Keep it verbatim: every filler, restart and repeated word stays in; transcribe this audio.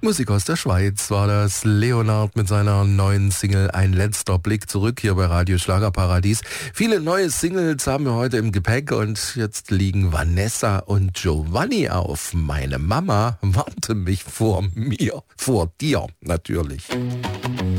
Musik aus der Schweiz war das. Leonard mit seiner neuen Single Ein letzter Blick zurück hier bei Radio Schlagerparadies. Viele neue Singles haben wir heute im Gepäck und jetzt liegen Vanessa und Giovanni auf. Meine Mama warnte mich vor mir, vor dir natürlich.